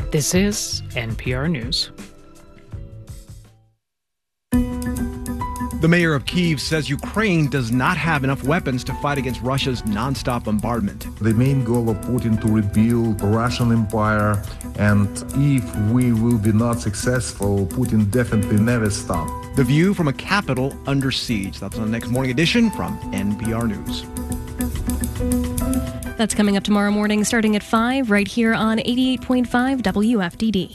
This is NPR News. The mayor of Kyiv says Ukraine does not have enough weapons to fight against Russia's nonstop bombardment. The main goal of Putin to rebuild Russian empire, and if we will be not successful, Putin definitely never stop. The view from a capital under siege. That's on the next morning edition from NPR News. That's coming up tomorrow morning starting at 5 right here on 88.5 WFDD.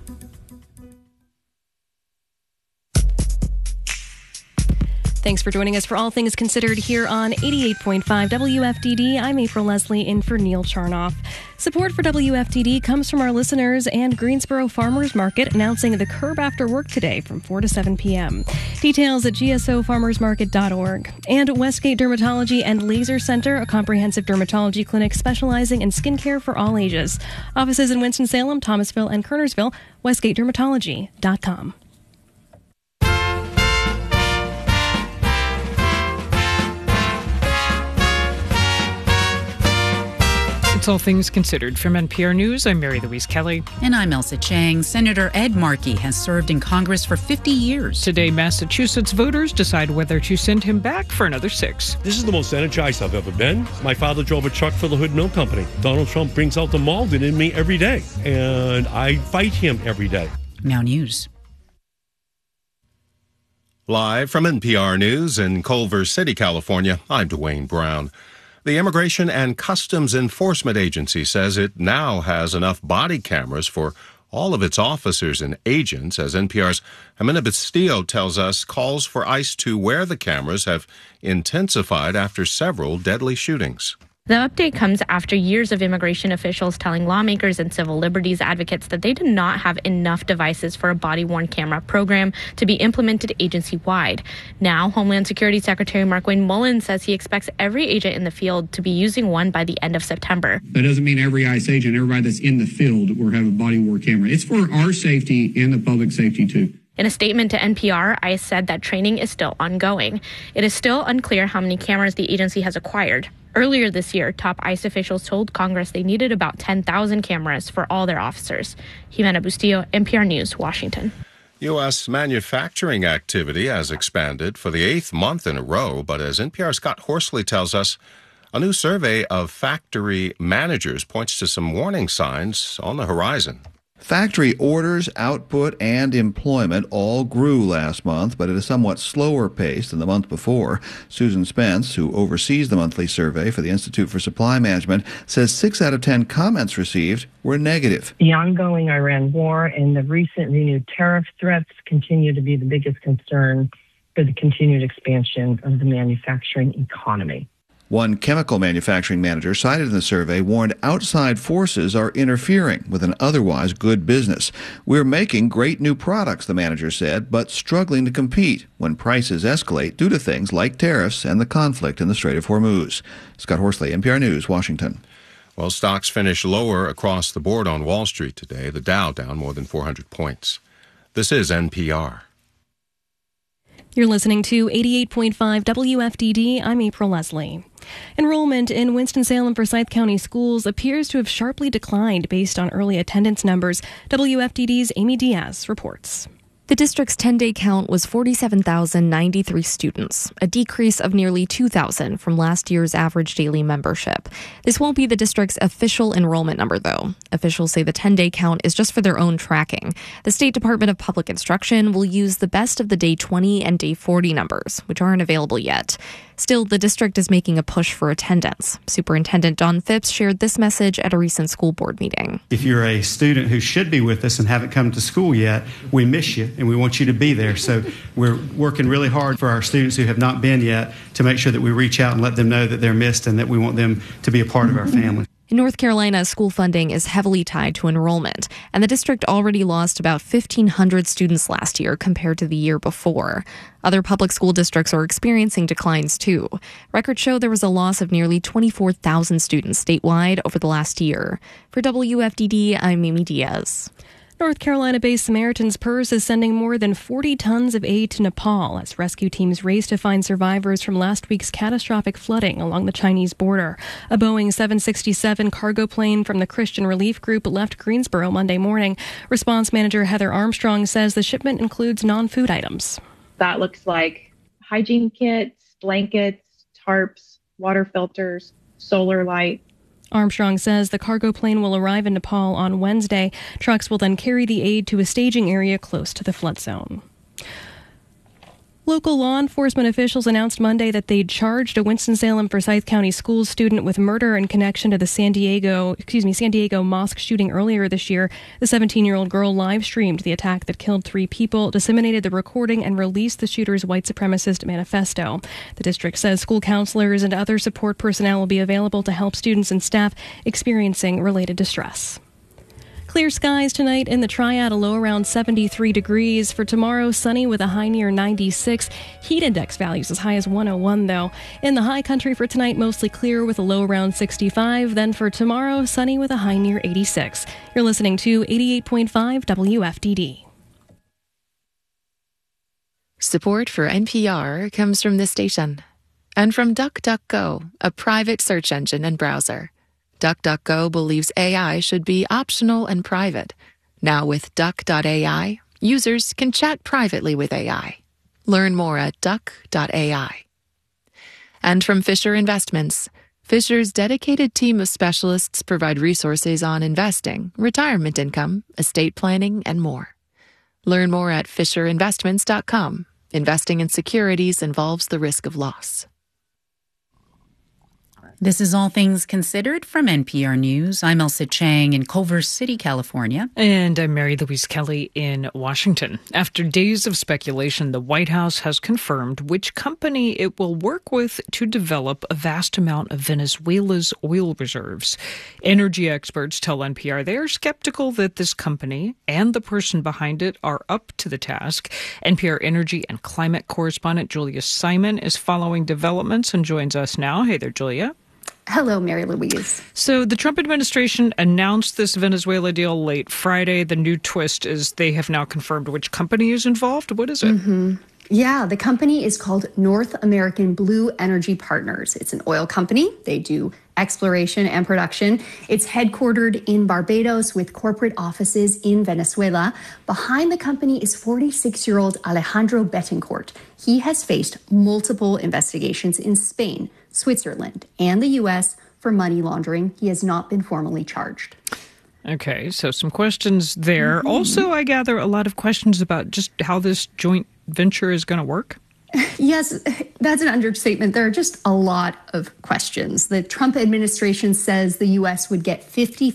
Thanks for joining us for All Things Considered here on 88.5 WFDD. I'm April Leslie in for Neil Charnoff. Support for WFDD comes from our listeners and Greensboro Farmers Market announcing the curb after work today from 4 to 7 p.m. Details at gsofarmersmarket.org. And Westgate Dermatology and Laser Center, a comprehensive dermatology clinic specializing in skincare for all ages. Offices in Winston-Salem, Thomasville, and Kernersville, westgatedermatology.com. It's All Things Considered from NPR News. I'm Mary Louise Kelly. And I'm Elsa Chang. Senator Ed Markey has served in Congress for 50 years. Today, Massachusetts voters decide whether to send him back for another 6. This is the most energized I've ever been. My father drove a truck for the Hood Mill Company. Donald Trump brings out the Malden in me every day, and I fight him every day. Now News. Live from NPR News in Culver City, California, I'm Dwayne Brown. The Immigration and Customs Enforcement Agency says it now has enough body cameras for all of its officers and agents. As NPR's Jimena Bustillo tells us, calls for ICE to wear the cameras have intensified after several deadly shootings. The update comes after years of immigration officials telling lawmakers and civil liberties advocates that they did not have enough devices for a body-worn camera program to be implemented agency-wide. Now, Homeland Security Secretary Markwayne Mullin says he expects every agent in the field to be using one by the end of September. That doesn't mean every ICE agent, everybody that's in the field will have a body-worn camera. It's for our safety and the public safety, too. In a statement to NPR, ICE said that training is still ongoing. It is still unclear how many cameras the agency has acquired. Earlier this year, top ICE officials told Congress they needed about 10,000 cameras for all their officers. Jimena Bustillo, NPR News, Washington. U.S. manufacturing activity has expanded for the 8th month in a row, but as NPR's Scott Horsley tells us, a new survey of factory managers points to some warning signs on the horizon. Factory orders, output, and employment all grew last month, but at a somewhat slower pace than the month before. Susan Spence, who oversees the monthly survey for the Institute for Supply Management, says 6 out of 10 comments received were negative. The ongoing Iran war and the recent renewed tariff threats continue to be the biggest concern for the continued expansion of the manufacturing economy. One chemical manufacturing manager cited in the survey warned outside forces are interfering with an otherwise good business. We're making great new products, the manager said, but struggling to compete when prices escalate due to things like tariffs and the conflict in the Strait of Hormuz. Scott Horsley, NPR News, Washington. Well, stocks finished lower across the board on Wall Street today. The Dow down more than 400 points. This is NPR. You're listening to 88.5 WFDD. I'm April Leslie. Enrollment in Winston-Salem Forsyth County schools appears to have sharply declined based on early attendance numbers. WFDD's Amy Diaz reports. The district's 10-day count was 47,093 students, a decrease of nearly 2,000 from last year's average daily membership. This won't be the district's official enrollment number, though. Officials say the 10-day count is just for their own tracking. The State Department of Public Instruction will use the best of the day 20 and day 40 numbers, which aren't available yet. Still, the district is making a push for attendance. Superintendent Don Phipps shared this message at a recent school board meeting. If you're a student who should be with us and haven't come to school yet, we miss you and we want you to be there. So we're working really hard for our students who have not been yet to make sure that we reach out and let them know that they're missed and that we want them to be a part of our family. In North Carolina, school funding is heavily tied to enrollment, and the district already lost about 1,500 students last year compared to the year before. Other public school districts are experiencing declines, too. Records show there was a loss of nearly 24,000 students statewide over the last year. For WFDD, I'm Amy Diaz. North Carolina-based Samaritan's Purse is sending more than 40 tons of aid to Nepal as rescue teams race to find survivors from last week's catastrophic flooding along the Chinese border. A Boeing 767 cargo plane from the Christian Relief Group left Greensboro Monday morning. Response manager Heather Armstrong says the shipment includes non-food items. That looks like hygiene kits, blankets, tarps, water filters, solar light. Armstrong says the cargo plane will arrive in Nepal on Wednesday. Trucks will then carry the aid to a staging area close to the flood zone. Local law enforcement officials announced Monday that they'd charged a Winston-Salem Forsyth County Schools student with murder in connection to the San Diego mosque shooting earlier this year. The 17-year-old girl live-streamed the attack that killed 3 people, disseminated the recording, and released the shooter's white supremacist manifesto. The district says school counselors and other support personnel will be available to help students and staff experiencing related distress. Clear skies tonight in the Triad, a low around 73 degrees. For tomorrow, sunny with a high near 96. Heat index values as high as 101, though. In the high country for tonight, mostly clear with a low around 65. Then for tomorrow, sunny with a high near 86. You're listening to 88.5 WFDD. Support for NPR comes from this station and from DuckDuckGo, a private search engine and browser. DuckDuckGo believes AI should be optional and private. Now with Duck.ai, users can chat privately with AI. Learn more at Duck.ai. And from Fisher Investments, Fisher's dedicated team of specialists provide resources on investing, retirement income, estate planning, and more. Learn more at FisherInvestments.com. Investing in securities involves the risk of loss. This is All Things Considered from NPR News. I'm Elsa Chang in Culver City, California. And I'm Mary Louise Kelly in Washington. After days of speculation, the White House has confirmed which company it will work with to develop a vast amount of Venezuela's oil reserves. Energy experts tell NPR they are skeptical that this company and the person behind it are up to the task. NPR energy and climate correspondent Julia Simon is following developments and joins us now. Hey there, Julia. Hello, Mary Louise. So the Trump administration announced this Venezuela deal late Friday. The new twist is they have now confirmed which company is involved. What is it? Yeah, the company is called North American Blue Energy Partners. It's an oil company. They do exploration and production. It's headquartered in Barbados with corporate offices in Venezuela. Behind the company is 46-year-old Alejandro Betancourt. He has faced multiple investigations in Spain, Switzerland, and the U.S. for money laundering. He has not been formally charged. Okay, so some questions there. Also, I gather a lot of questions about just how this joint venture is going to work. Yes, that's an understatement. There are just a lot of questions. The Trump administration says the U.S. would get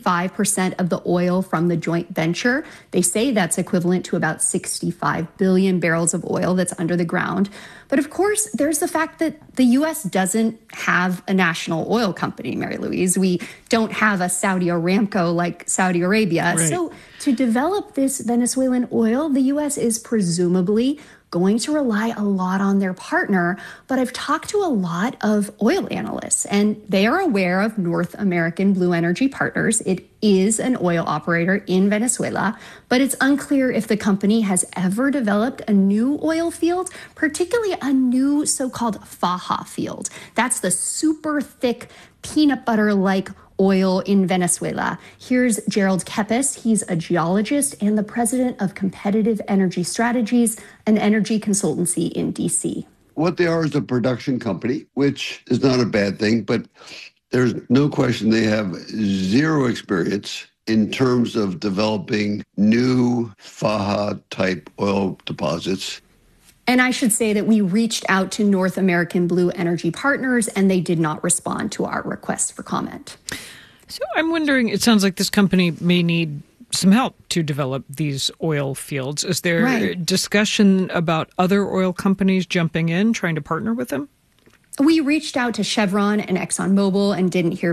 55% of the oil from the joint venture. They say that's equivalent to about 65 billion barrels of oil that's under the ground. But of course, there's the fact that the U.S. doesn't have a national oil company, Mary Louise. We don't have a Saudi Aramco like Saudi Arabia. Right. So to develop this Venezuelan oil, the U.S. is presumably going to rely a lot on their partner. But I've talked to a lot of oil analysts, and they are aware of North American Blue Energy Partners. It is an oil operator in Venezuela, but it's unclear if the company has ever developed a new oil field, particularly a new so-called Faja field. That's the super thick peanut butter-like oil in Venezuela. Here's Gerald Kepes. He's a geologist and the president of Competitive Energy Strategies, an energy consultancy in D.C. What they are is a production company, which is not a bad thing, but there's no question they have zero experience in terms of developing new Faja-type oil deposits. And I should say that we reached out to North American Blue Energy Partners, and they did not respond to our request for comment. So I'm wondering, it sounds like this company may need some help to develop these oil fields. Is there discussion about other oil companies jumping in, trying to partner with them? We reached out to Chevron and ExxonMobil and didn't hear back.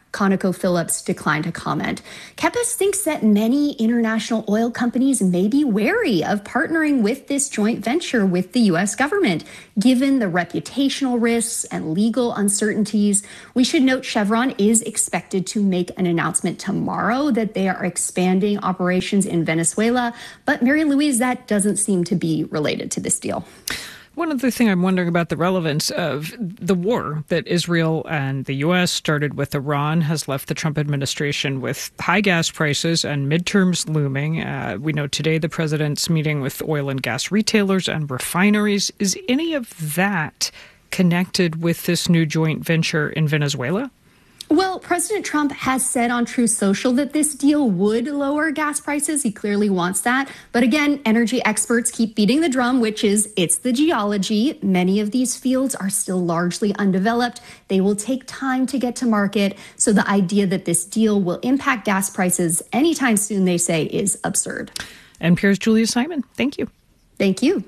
ConocoPhillips declined to comment. Kepes thinks that many international oil companies may be wary of partnering with this joint venture with the U.S. government, given the reputational risks and legal uncertainties. We should note Chevron is expected to make an announcement tomorrow that they are expanding operations in Venezuela. But Mary Louise, that doesn't seem to be related to this deal. One other thing I'm wondering about the relevance of the war that Israel and the U.S. started with Iran has left the Trump administration with high gas prices and midterms looming. We know today the president's meeting with oil and gas retailers and refineries. Is any of that connected with this new joint venture in Venezuela? Well, President Trump has said on Truth Social that this deal would lower gas prices. He clearly wants that. But again, energy experts keep beating the drum, which is it's the geology. Many of these fields are still largely undeveloped. They will take time to get to market. So the idea that this deal will impact gas prices anytime soon, they say, is absurd. NPR's Julia Simon. Thank you. Thank you.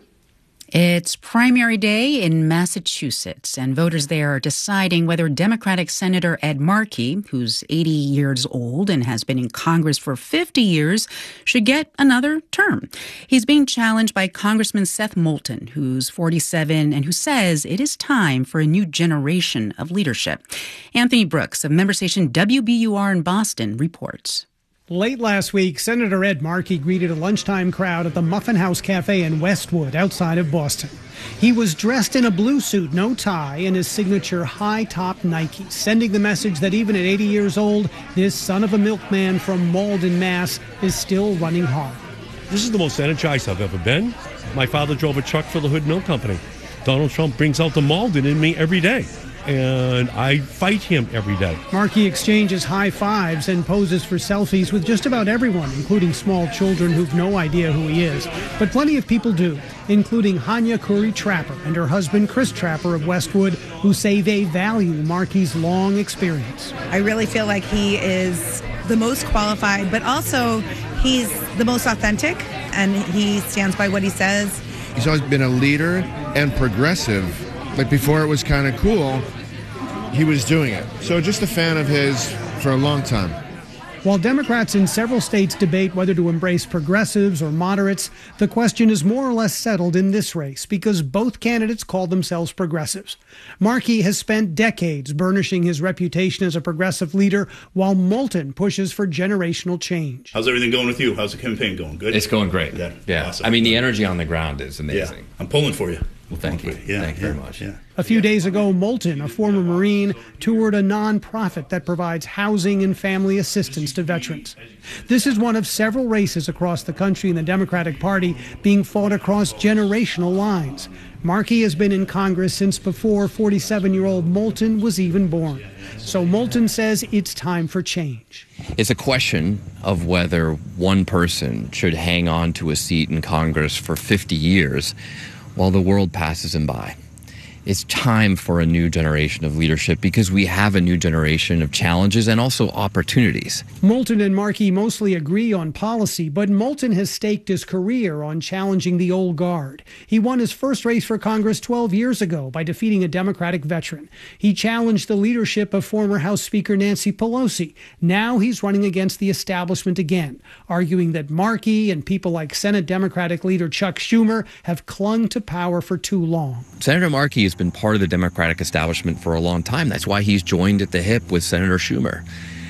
It's primary day in Massachusetts, and voters there are deciding whether Democratic Senator Ed Markey, who's 80 years old and has been in Congress for 50 years, should get another term. He's being challenged by Congressman Seth Moulton, who's 47 and who says it is time for a new generation of leadership. Anthony Brooks of member station WBUR in Boston reports. Late last week, Senator Ed Markey greeted a lunchtime crowd at the Muffin House Cafe in Westwood outside of Boston. He was dressed in a blue suit, no tie, and his signature high-top Nike, sending the message that even at 80 years old, this son of a milkman from Malden, Mass. is still running hard. This is the most energized I've ever been. My father drove a truck for the Hood Milk Company. Donald Trump brings out the Malden in me every day, and I fight him every day. Markey exchanges high fives and poses for selfies with just about everyone, including small children who've no idea who he is. But plenty of people do, including Hanya Curry Trapper and her husband Chris Trapper of Westwood, who say they value Markey's long experience. I really feel like he is the most qualified, but also he's the most authentic, and he stands by what he says. He's always been a leader and progressive. Like before it was kind of cool, he was doing it. So just a fan of his for a long time. While Democrats in several states debate whether to embrace progressives or moderates, the question is more or less settled in this race because both candidates call themselves progressives. Markey has spent decades burnishing his reputation as a progressive leader, while Moulton pushes for generational change. How's everything going with you? How's the campaign going? Good? It's going great. Yeah. Awesome. I mean, the energy on the ground is amazing. Yeah. I'm pulling for you. Well, thank you. Thank you very much. Yeah. A few days ago, Moulton, a former Marine, toured a nonprofit that provides housing and family assistance to veterans. This is one of several races across the country in the Democratic Party being fought across generational lines. Markey has been in Congress since before 47-year-old Moulton was even born. So Moulton says it's time for change. It's a question of whether one person should hang on to a seat in Congress for 50 years while the world passes him by. It's time for a new generation of leadership because we have a new generation of challenges and also opportunities. Moulton and Markey mostly agree on policy, but Moulton has staked his career on challenging the old guard. He won his first race for Congress 12 years ago by defeating a Democratic veteran. He challenged the leadership of former House Speaker Nancy Pelosi. Now he's running against the establishment again, arguing that Markey and people like Senate Democratic leader Chuck Schumer have clung to power for too long. Senator Markey has been part of the Democratic establishment for a long time. That's why he's joined at the hip with Senator Schumer.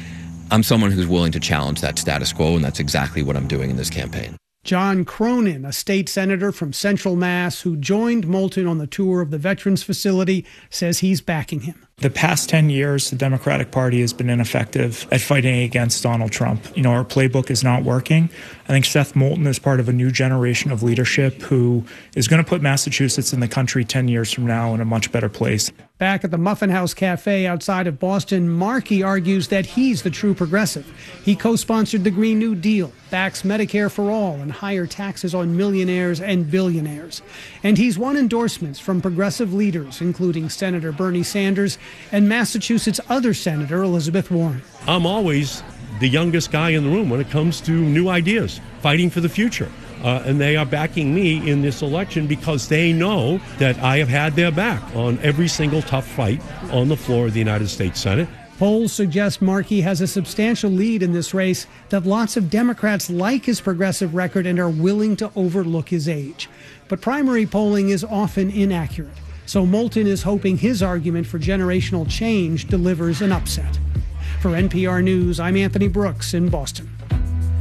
I'm someone who's willing to challenge that status quo, and that's exactly what I'm doing in this campaign. John Cronin, a state senator from Central Mass who joined Moulton on the tour of the Veterans Facility, says he's backing him. The past 10 years, the Democratic Party has been ineffective at fighting against Donald Trump. You know, our playbook is not working. I think Seth Moulton is part of a new generation of leadership who is going to put Massachusetts and the country 10 years from now in a much better place. Back at the Muffin House Cafe outside of Boston, Markey argues that he's the true progressive. He co-sponsored the Green New Deal, backs Medicare for all, and higher taxes on millionaires and billionaires. And he's won endorsements from progressive leaders, including Senator Bernie Sanders and Massachusetts' other Senator Elizabeth Warren. I'm always the youngest guy in the room when it comes to new ideas, fighting for the future. And they are backing me in this election because they know that I have had their back on every single tough fight on the floor of the United States Senate. Polls suggest Markey has a substantial lead in this race, that lots of Democrats like his progressive record and are willing to overlook his age. But primary polling is often inaccurate, so Moulton is hoping his argument for generational change delivers an upset. For NPR News, I'm Anthony Brooks in Boston.